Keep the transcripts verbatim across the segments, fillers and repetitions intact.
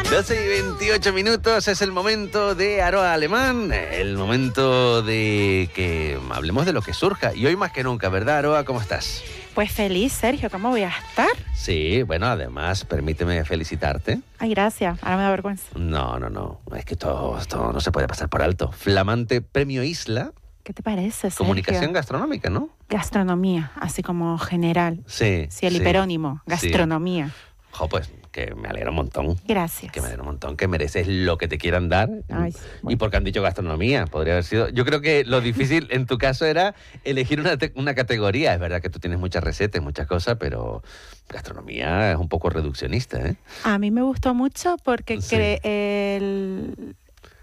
doce y veintiocho minutos, es el momento de Aroa Alemán, el momento de que hablemos de lo que surja. Y hoy más que nunca, ¿verdad, Aroa? ¿Cómo estás? Pues feliz, Sergio, ¿cómo voy a estar? Sí, bueno, además, permíteme felicitarte. Ay, gracias, ahora me da vergüenza. No, no, no, es que todo esto no se puede pasar por alto. Flamante Premio Isla. ¿Qué te parece, Sergio? Comunicación gastronómica, ¿no? Gastronomía, así como general. Sí. Sí, el sí, hiperónimo, gastronomía. Sí. Jo, pues que me alegra un montón. Gracias. Que me alegra un montón, que mereces lo que te quieran dar. Ay, bueno. Y porque han dicho gastronomía, podría haber sido... Yo creo que lo difícil en tu caso era elegir una, te- una categoría. Es verdad que tú tienes muchas recetas, muchas cosas, pero gastronomía es un poco reduccionista, ¿eh? A mí me gustó mucho porque Sí. cre- el...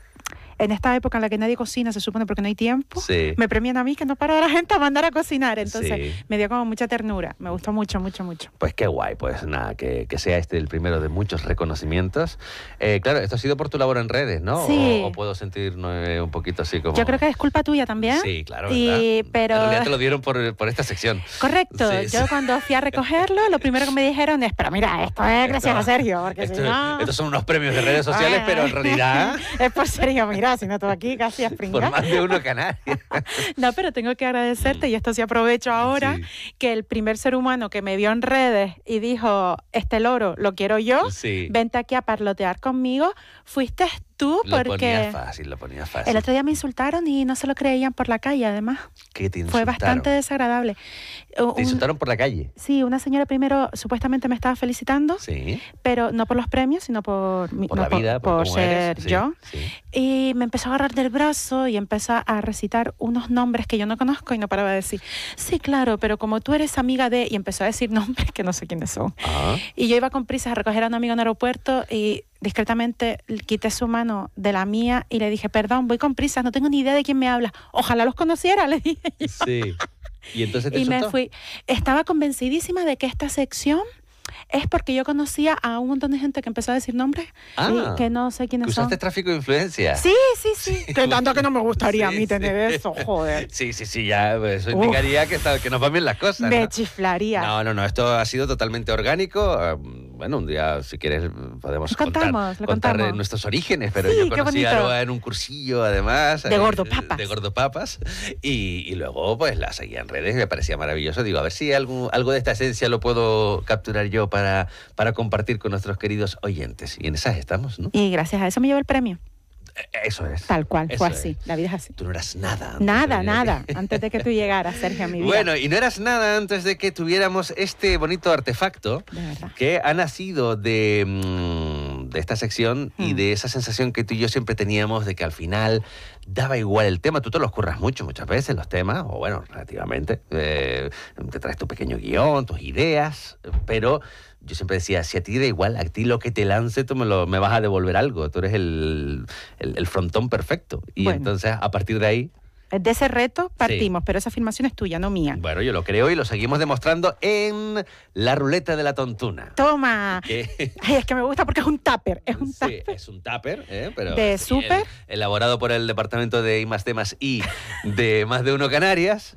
en esta época en la que nadie cocina, se supone porque no hay tiempo, Sí. me premian a mí que no paro a la gente a mandar a cocinar. Entonces Sí. me dio como mucha ternura. Me gustó mucho, mucho, mucho. Pues qué guay, pues nada, que, que sea este el primero de muchos reconocimientos. Eh, claro, esto ha sido por tu labor en redes, ¿no? Sí. O, o puedo sentirme un poquito así como... Yo creo que es culpa tuya también. Sí, claro, Y, ¿verdad? pero... En realidad te lo dieron por, por esta sección. Correcto. Sí, Yo sí. cuando fui a recogerlo, lo primero que me dijeron es, pero mira, esto es gracias Esto- a Sergio, porque esto- si no... Estos son unos premios de redes sociales, Bueno. pero en realidad... Es por Sergio, mira, si no tú aquí casi has Por pringado. más de uno canario. No, pero tengo que agradecerte, y esto sí aprovecho ahora, Sí. que el primer ser humano que me vio en redes y dijo, este loro lo quiero yo, Sí. vente aquí a parlotear conmigo, fuiste tú, Lo ponía porque fácil, lo ponía fácil. el otro día me insultaron y no se lo creían por la calle, además. ¿Qué te Fue insultaron? bastante desagradable. Un- Te insultaron por la calle. Sí, una señora primero supuestamente me estaba felicitando, Sí. pero no por los premios, sino por, mi- Por no, la vida, por, por cómo ser eres. Sí, yo. sí. Y me empezó a agarrar del brazo y empezó a recitar unos nombres que yo no conozco y no paraba de decir, sí, claro, pero como tú eres amiga de... Y empezó a decir nombres que no sé quiénes son. Ah, Y yo iba con prisas a recoger a un amigo en el aeropuerto y discretamente quité su mano de la mía y le dije, perdón, voy con prisas, no tengo ni idea de quién me habla. Ojalá los conociera, le dije yo. sí. ¿Y entonces te Y me insultó? fui. Estaba convencidísima de que esta sección es porque yo conocía a un montón de gente que empezó a decir nombres Ah, y que no sé ¿Que quiénes son. usaste tráfico de influencia? Sí, sí, sí. Que tanto que no me gustaría Sí, a mí tener sí. eso, joder. Sí, sí, sí, ya, eso Uf. indicaría que, está- que nos van bien las cosas, Me ¿no? chiflaría. No, no, no, esto ha sido totalmente orgánico. Eh, Bueno, un día, si quieres, podemos Lo contar, contamos, lo contar contamos. eh, nuestros orígenes, pero Sí, yo qué conocí a bonito. Aroa en un cursillo, además. De eh, gordopapas. De gordopapas. Y, y luego, pues, la seguía en redes, me parecía maravilloso. Digo, a ver si algo, algo de esta esencia lo puedo capturar yo para, para compartir con nuestros queridos oyentes. Y en esas estamos, ¿no? Y gracias a eso me llevo el premio. Eh, Eso es. Tal cual, Eso fue es. así. La vida es así. Tú no eras nada. antes Nada, de- nada. Antes de que tú llegaras, Sergio, a mi vida. Bueno, y no eras nada antes de que tuviéramos este bonito artefacto De verdad. que ha nacido de, mm, de esta sección y Mm. de esa sensación que tú y yo siempre teníamos de que al final daba igual el tema. Tú te los curras mucho, muchas veces, los temas, o bueno, relativamente. Eh, te traes tu pequeño guión, tus ideas, pero yo siempre decía, si a ti da igual, a ti lo que te lance, tú me, lo, me vas a devolver algo. Tú eres el, el, el frontón perfecto. Y Bueno. entonces, a partir de ahí... De ese reto partimos, pero esa afirmación es tuya, no mía. Bueno, yo lo creo y lo seguimos demostrando en la ruleta de la tontuna. Toma. Que Ay, es que me gusta porque es un tupper. Es un sí, tupper. es un tupper, ¿eh? Pero ¿De sí, súper? el- elaborado por el departamento de I más D más I de Más de Uno Canarias.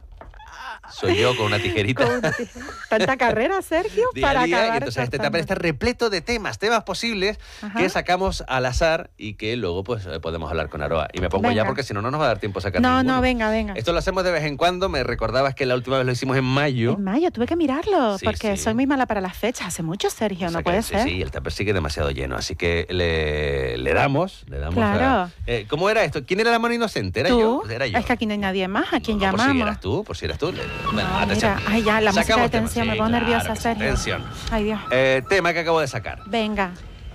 Soy yo con una tijerita. Con tanta carrera, Sergio, Día para a día, y acabar entonces este cortando. tupper está repleto de temas, temas posibles Ajá. que sacamos al azar y que luego pues eh, podemos hablar con Aroa. Y me pongo ya Venga. porque si no, no nos va a dar tiempo a sacar No, ninguno. no, venga, venga. Esto lo hacemos de vez en cuando. Me recordabas que la última vez lo hicimos en mayo. En mayo, tuve que mirarlo, Sí, porque sí. soy muy mala para las fechas. Hace mucho, Sergio, O sea no que puede sí, ser. Sí, el tupper sigue demasiado lleno, así que le, le damos, le damos. Claro. a- eh, ¿Cómo era esto? ¿Quién era la mano inocente? ¿Era ¿Tú? yo? Pues era yo. Es que aquí no hay nadie más, ¿a quién No, no, Por si llamamos? eras tú, por si eras tú. Le- bueno, No, atención. mira, ay, ya, la música de Sacamos temas, tensión, sí, me pongo claro nerviosa, que sí, Sergio. Tensión. Ay, Dios. Eh, tema que acabo de sacar. Venga.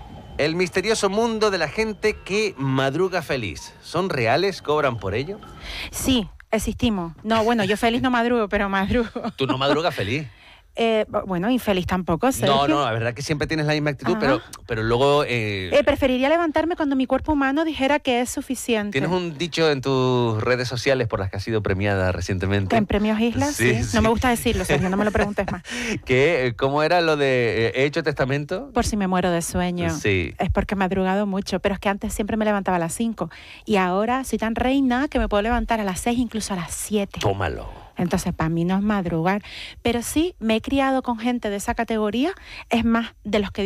El misterioso mundo de la gente que madruga feliz. ¿Son reales? ¿Cobran por ello? Sí, existimos. No, bueno, yo feliz no madrugo, pero madrugo. Tú no madrugas feliz. Eh, bueno, infeliz tampoco, Sergio. No, no, la verdad que siempre tienes la misma actitud, Ajá. pero, pero luego... eh, Eh, preferiría levantarme cuando mi cuerpo humano dijera que es suficiente. Tienes un dicho en tus redes sociales por las que has sido premiada recientemente. ¿En Premios Islas? Sí, Sí, sí. No me gusta decirlo, Sergio, no me lo preguntes más. Que, eh, ¿cómo era lo de eh, he hecho testamento? Por si me muero de sueño. Sí. Es porque he madrugado mucho, pero es que antes siempre me levantaba a las cinco. Y ahora soy tan reina que me puedo levantar a las seis, incluso a las siete. Tómalo. Entonces, para mí no es madrugar. Pero sí, me he criado con gente de esa categoría. Es más, de los que